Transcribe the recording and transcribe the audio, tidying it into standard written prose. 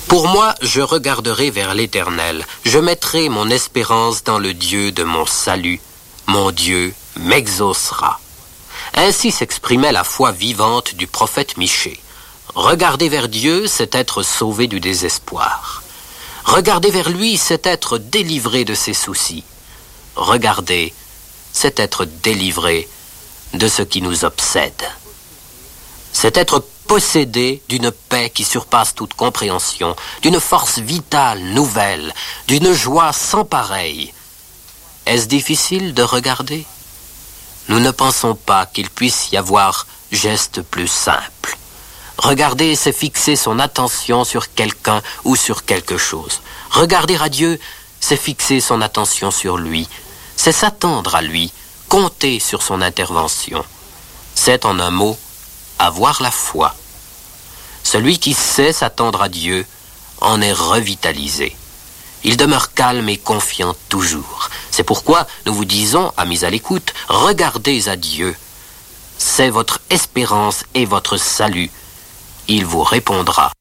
Pour moi, je regarderai vers l'Éternel. Je mettrai mon espérance dans le Dieu de mon salut. Mon Dieu m'exaucera. Ainsi s'exprimait la foi vivante du prophète Michée. Regarder vers Dieu, c'est être sauvé du désespoir. Regarder vers lui, c'est être délivré de ses soucis. Regarder, c'est être délivré de ce qui nous obsède. C'est être possédé d'une paix qui surpasse toute compréhension, d'une force vitale nouvelle, d'une joie sans pareille. Est-ce difficile de regarder? Nous ne pensons pas qu'il puisse y avoir geste plus simple. Regarder, c'est fixer son attention sur quelqu'un ou sur quelque chose. Regarder à Dieu, c'est fixer son attention sur lui. C'est s'attendre à lui, compter sur son intervention. C'est, en un mot, avoir la foi. Celui qui sait s'attendre à Dieu en est revitalisé. Il demeure calme et confiant toujours. C'est pourquoi nous vous disons, amis à l'écoute, regardez à Dieu. C'est votre espérance et votre salut. Il vous répondra.